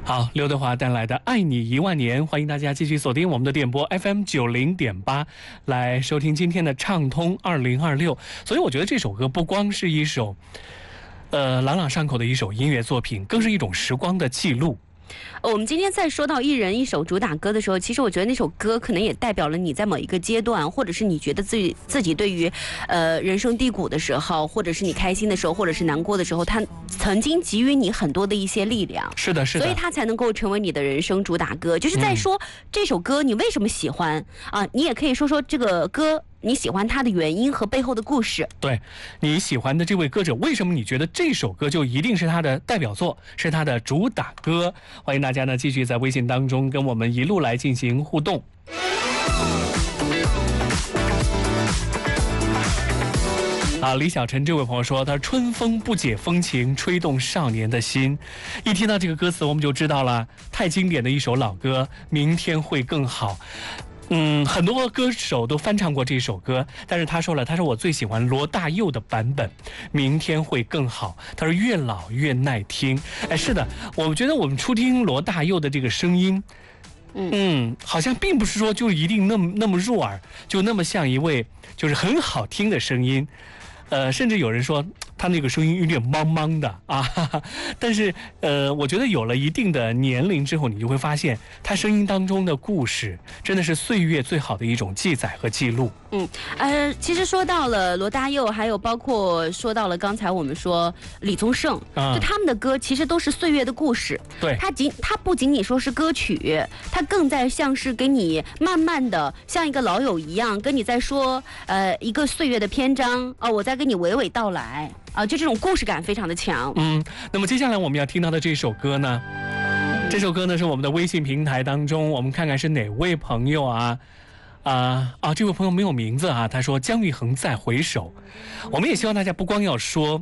好，刘德华带来的《爱你1万年》，欢迎大家继续锁定我们的电波 FM 90.8，来收听今天的畅通2026。所以我觉得这首歌不光是一首，朗朗上口的一首音乐作品，更是一种时光的记录。 我们今天在说到一人一首主打歌的时候，其实我觉得那首歌可能也代表了你在某一个阶段，或者是你觉得自己对于人生低谷的时候，或者是你开心的时候，或者是难过的时候，它曾经给予你很多的一些力量。 是的，是的， 所以它才能够成为你的人生主打歌。就是在说这首歌你为什么喜欢啊？你也可以说说这个歌你喜欢它的原因和背后的故事。 对，你喜欢的这位歌者，为什么你觉得这首歌就一定是他的代表作，是他的主打歌？欢迎大家呢继续在微信当中跟我们一路来进行互动。李小晨这位朋友说，他春风不解风情，吹动少年的心。一听到这个歌词我们就知道了，太经典的一首老歌，明天会更好。很多歌手都翻唱过这首歌，但是他说我最喜欢罗大佑的版本，明天会更好。他说越老越耐听。是的，我觉得我们初听罗大佑的这个声音，好像并不是说就一定那么入耳，就那么像一位就是很好听的声音。甚至有人说他那个声音有点茫茫的啊，但是我觉得有了一定的年龄之后，你就会发现他声音当中的故事真的是岁月最好的一种记载和记录。 其实说到了罗大佑，还有包括说到了刚才我们说李宗盛，就他们的歌其实都是岁月的故事。 对， 他不仅仅说是歌曲，他更在像是给你慢慢的像一个老友一样跟你在说一个岁月的篇章我在跟你娓娓道来就这种故事感非常的强。 那么接下来我们要听到的这首歌呢，这首歌呢是我们的微信平台当中，我们看看是哪位朋友这位朋友没有名字他说姜育恒再回首。我们也希望大家不光要说